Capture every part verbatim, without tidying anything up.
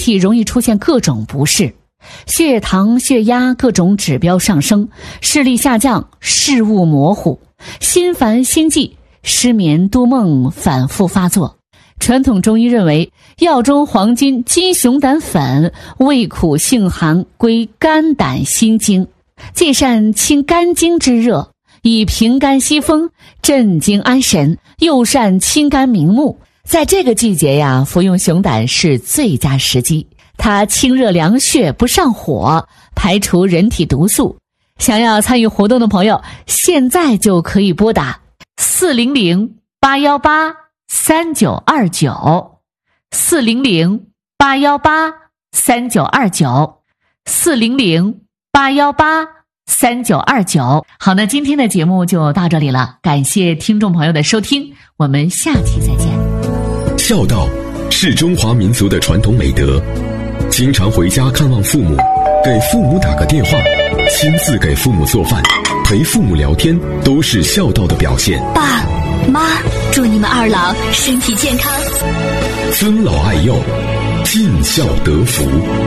体容易出现各种不适，血糖、血压各种指标上升，视力下降，视物模糊，心烦心悸，失眠多梦反复发作。传统中医认为，药中黄金金熊胆粉味苦性寒，归肝胆心经，既善清肝经之热，以平肝息风，镇惊安神，又善清肝明目。在这个季节呀，服用熊胆是最佳时机。它清热凉血，不上火，排除人体毒素。想要参与活动的朋友，现在就可以拨打四零零八幺八三九二九，四零零八幺八三九二九，四零零八幺八三九二九。好，那今天的节目就到这里了，感谢听众朋友的收听，我们下期再见。 孝道是中华民族的传统美德，经常回家看望父母，给父母打个电话，亲自给父母做饭，陪父母聊天，都是孝道的表现。 爸妈，祝你们二老身体健康， 尊老爱幼，尽孝得福。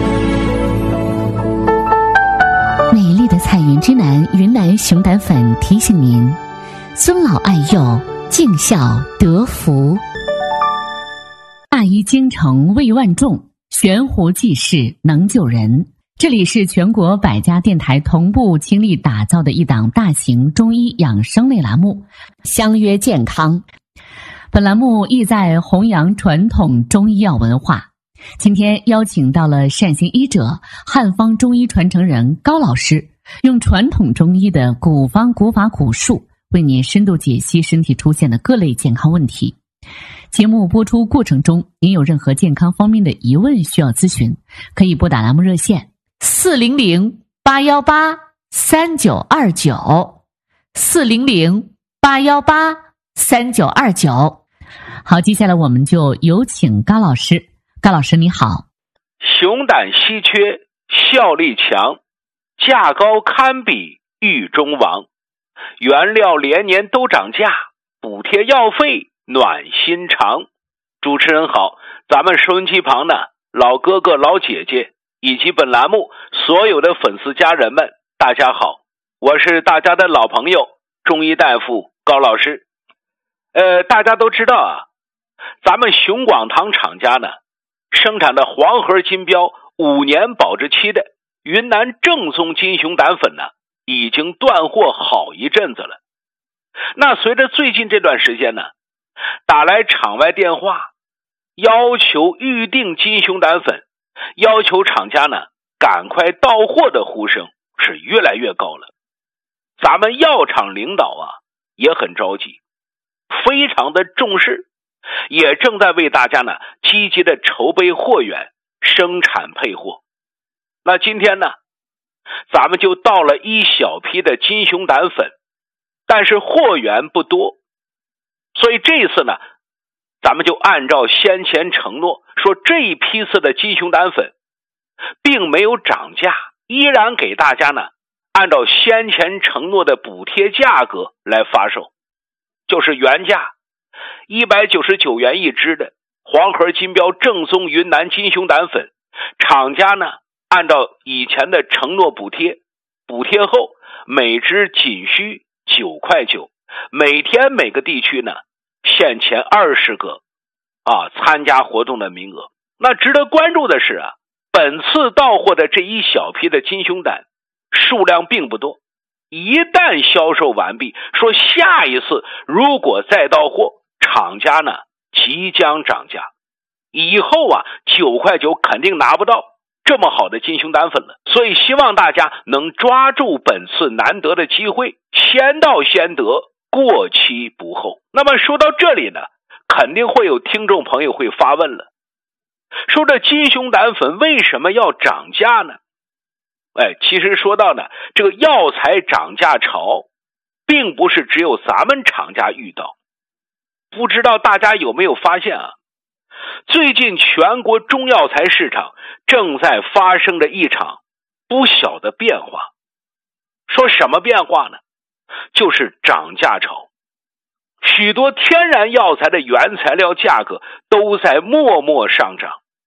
美丽的彩云之南云南熊胆粉提醒您：尊老爱幼，尽孝得福。大医精诚为万众，悬壶济世能救人。这里是全国百家电台同步倾力打造的一档大型中医养生类栏目，相约健康。本栏目意在弘扬传统中医药文化。今天邀请到了善行医者、汉方中医传承人高老师，用传统中医的古方古法古术，为您深度解析身体出现的各类健康问题。节目播出过程中，您有任何健康方面的疑问需要咨询，可以拨打栏目热线四零零八幺八三九二九，四零零八幺八三九二九。好，接下来我们就有请高老师。高老师你好。 熊胆稀缺，效力强，价高堪比狱中王，原料连年都涨价，补贴药费暖心肠。主持人好，咱们收音机旁的老哥哥老姐姐以及本栏目所有的粉丝家人们，大家好，我是大家的老朋友中医大夫高老师。呃，大家都知道啊，咱们熊广堂厂家呢生产的黄河金标五年保质期的云南正宗金熊胆粉呢，已经断货好一阵子了。那随着最近这段时间呢，打来厂外电话，要求预定金熊胆粉，要求厂家呢赶快到货的呼声是越来越高了。咱们药厂领导啊也很着急，非常的重视，也正在为大家呢积极的筹备货源，生产配货。那今天呢，咱们就到了一小批的金熊胆粉，但是货源不多，所以这次呢，咱们就按照先前承诺，说这一批次的金熊胆粉并没有涨价，依然给大家呢按照先前承诺的补贴价格来发售，就是原价一百九十九元一支的黄河金标正宗云南金熊胆粉，厂家呢按照以前的承诺补贴，补贴后每支仅需九块九，每天每个地区呢限前二十个啊参加活动的名额。那值得关注的是啊，本次到货的这一小批的金熊胆数量并不多，一旦销售完毕，说下一次如果再到货，厂家呢即将涨价，以后啊九块九肯定拿不到这么好的金熊胆粉了。所以希望大家能抓住本次难得的机会，先到先得，过期不候。那么说到这里呢，肯定会有听众朋友会发问了，说这金熊胆粉为什么要涨价呢？哎，其实说到呢，这个药材涨价潮并不是只有咱们厂家遇到，不知道大家有没有发现啊，最近全国中药材市场正在发生着一场不小的变化。说什么变化呢？就是涨价潮。许多天然药材的原材料价格都在默默上涨，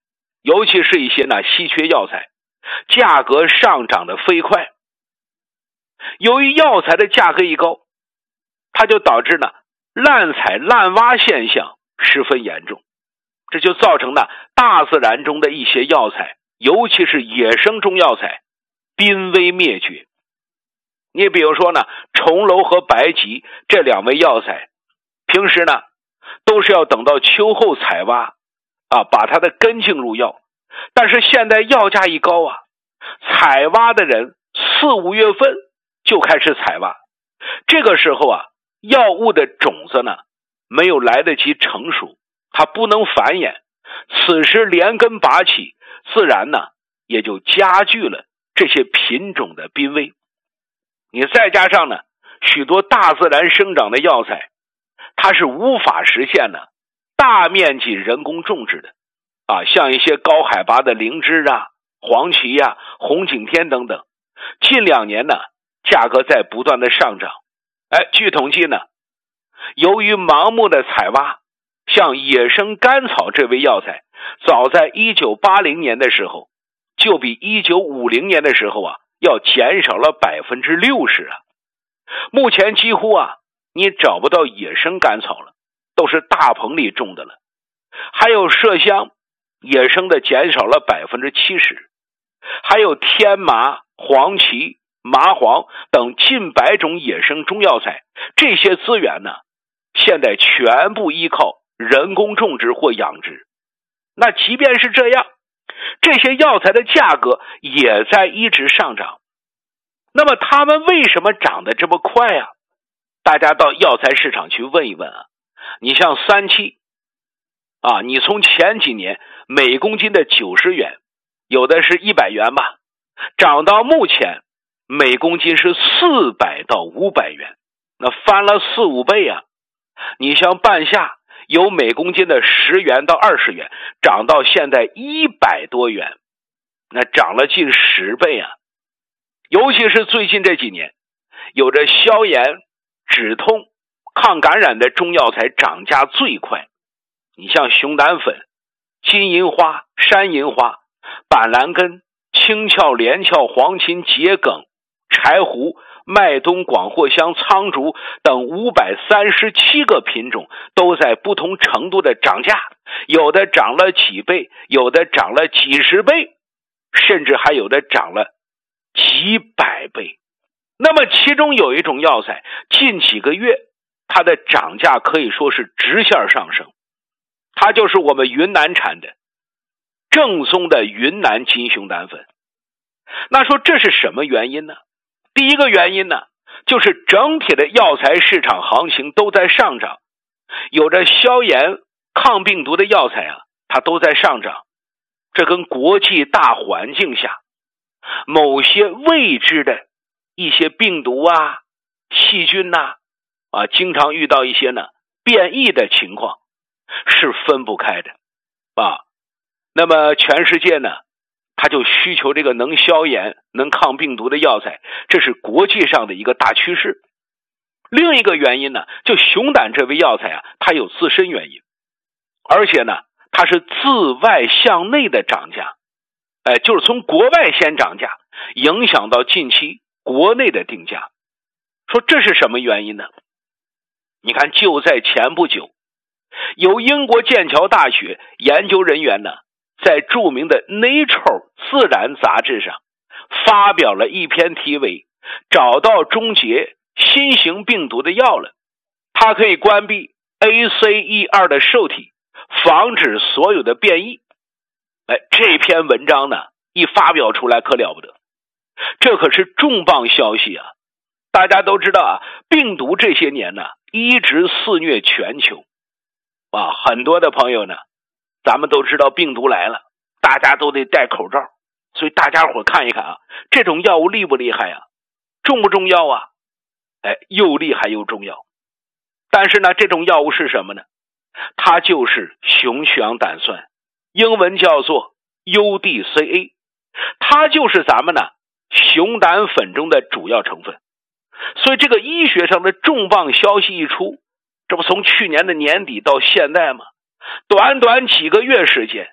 尤其是一些呢稀缺药材，价格上涨的飞快。由于药材的价格一高，它就导致呢滥采滥挖现象十分严重，这就造成呢大自然中的一些药材，尤其是野生中药材濒危灭绝。你比如说呢重楼和白及这两味药材，平时呢都是要等到秋后采挖啊，把它的根茎入药，但是现在药价一高啊，采挖的人四五月份就开始采挖，这个时候啊药物的种子呢没有来得及成熟，它不能繁衍，此时连根拔起，自然呢也就加剧了这些品种的濒危。你再加上呢许多大自然生长的药材，它是无法实现呢大面积人工种植的啊，像一些高海拔的灵芝啊、黄芪啊、红景天等等，近两年呢价格在不断的上涨。哎，据统计呢，由于盲目的采挖，像野生甘草这味药材，早在一九八零年的时候就比一九五零年的时候啊要减少了 百分之六十 啊。目前几乎啊你找不到野生甘草了，都是大棚里种的了。还有麝香野生的减少了 百分之七十， 还有天麻、黄芪、麻黄等近百种野生中药材，这些资源呢现在全部依靠人工种植或养殖。那即便是这样，这些药材的价格也在一直上涨。那么它们为什么涨得这么快啊？大家到药材市场去问一问啊，你像三七啊，你从前几年每公斤的九十元，有的是一百元吧，涨到目前每公斤是四百到五百元，那翻了四五倍啊。你像半夏，由每公斤的十元到二十元，涨到现在一百多元，那涨了近十倍啊。尤其是最近这几年，有着消炎、止痛、抗感染的中药材涨价最快。你像熊胆粉、金银花、山银花、板蓝根、青壳、连壳、黄芩、桔梗、柴胡、麦冬、广藿香、苍竹等五百三十七个品种都在不同程度的涨价，有的涨了几倍，有的涨了几十倍，甚至还有的涨了几百倍。那么其中有一种药材，近几个月它的涨价可以说是直线上升，它就是我们云南产的正宗的云南金熊胆粉。那说这是什么原因呢？第一个原因呢，就是整体的药材市场行情都在上涨，有着消炎抗病毒的药材啊，它都在上涨。这跟国际大环境下某些未知的一些病毒啊、细菌呐 啊, 啊，经常遇到一些呢变异的情况是分不开的啊。那么全世界呢，它就需求这个能消炎、能抗病毒的药材，这是国际上的一个大趋势。另一个原因呢，就熊胆这味药材啊，它有自身原因，而且呢，它是自外向内的涨价，哎，就是从国外先涨价，影响到近期国内的定价。说这是什么原因呢？你看，就在前不久，有英国剑桥大学研究人员呢，在著名的 Nature 自然杂志上发表了一篇题为找到终结新型病毒的药了，它可以关闭 A C E 二 的受体，防止所有的变异。哎，这篇文章呢一发表出来可了不得，这可是重磅消息啊！大家都知道啊，病毒这些年呢一直肆虐全球啊，很多的朋友呢，咱们都知道病毒来了，大家都得戴口罩，所以大家伙看一看啊，这种药物厉不厉害啊？重不重要啊？哎，又厉害又重要。但是呢，这种药物是什么呢？它就是熊曲氧胆酸，英文叫做 U D C A， 它就是咱们呢熊胆粉中的主要成分。所以这个医学上的重磅消息一出，这不从去年的年底到现在吗？短短几个月时间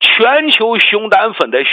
全球熊胆粉的